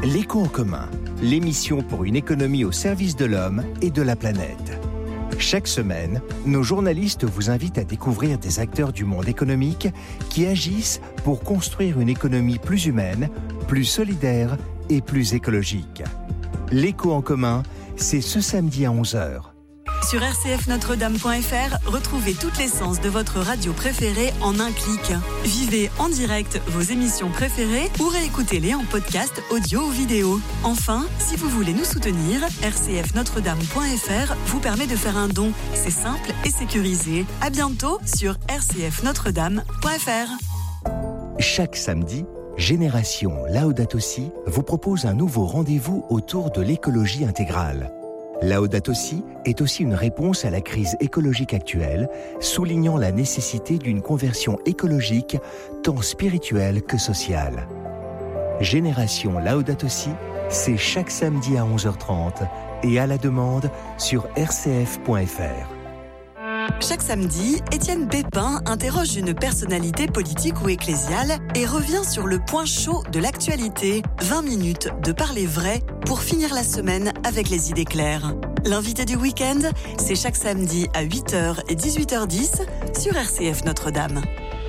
L'Éco en commun, l'émission pour une économie au service de l'homme et de la planète. Chaque semaine, nos journalistes vous invitent à découvrir des acteurs du monde économique qui agissent pour construire une économie plus humaine, plus solidaire et plus écologique. L'Éco en commun, c'est ce samedi à 11h. Sur rcfnotredame.fr, retrouvez toute l'essence de votre radio préférée en un clic. Vivez en direct vos émissions préférées ou réécoutez-les en podcast audio ou vidéo. Enfin, si vous voulez nous soutenir, rcfnotredame.fr vous permet de faire un don. C'est simple et sécurisé. À bientôt sur rcfnotredame.fr. Chaque samedi, Génération Laudato Si vous propose un nouveau rendez-vous autour de l'écologie intégrale. Laudato Si est aussi une réponse à la crise écologique actuelle, soulignant la nécessité d'une conversion écologique tant spirituelle que sociale. Génération Laudato Si, c'est chaque samedi à 11h30 et à la demande sur rcf.fr. Chaque samedi, Étienne Pépin interroge une personnalité politique ou ecclésiale et revient sur le point chaud de l'actualité. 20 minutes de parler vrai pour finir la semaine avec les idées claires. L'invité du week-end, c'est chaque samedi à 8h et 18h10 sur RCF Notre-Dame.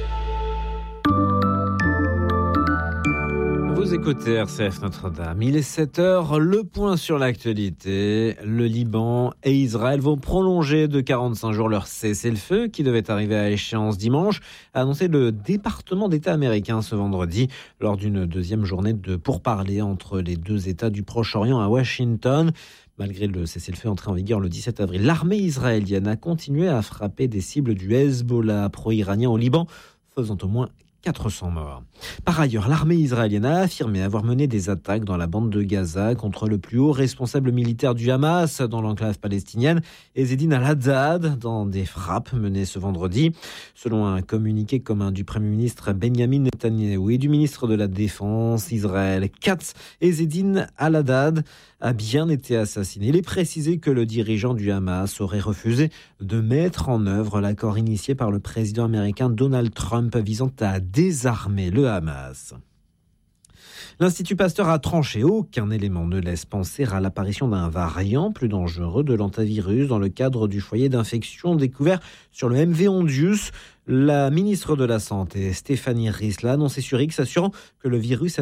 Vous écoutez RCF Notre-Dame, il est 7h, le point sur l'actualité. Le Liban et Israël vont prolonger de 45 jours leur cessez-le-feu qui devait arriver à échéance dimanche, a annoncé le département d'État américain ce vendredi lors d'une deuxième journée de pourparlers entre les deux États du Proche-Orient à Washington. Malgré le cessez-le-feu entré en vigueur le 17 avril, l'armée israélienne a continué à frapper des cibles du Hezbollah pro-iranien au Liban, faisant au moins 400 morts. Par ailleurs, l'armée israélienne a affirmé avoir mené des attaques dans la bande de Gaza contre le plus haut responsable militaire du Hamas dans l'enclave palestinienne, Ezzedine Al-Haddad, dans des frappes menées ce vendredi. Selon un communiqué commun du Premier ministre Benjamin Netanyahou et du ministre de la Défense Israël Katz, Ezzedine Al-Haddad a bien été assassiné. Il est précisé que le dirigeant du Hamas aurait refusé de mettre en œuvre l'accord initié par le président américain Donald Trump visant à désarmer le Hamas. L'Institut Pasteur a tranché. Aucun élément ne laisse penser à l'apparition d'un variant plus dangereux de l'hantavirus dans le cadre du foyer d'infection découvert sur le MV Ondius. La ministre de la Santé, Stéphanie Ries, l'a annoncé sur X, assurant que le virus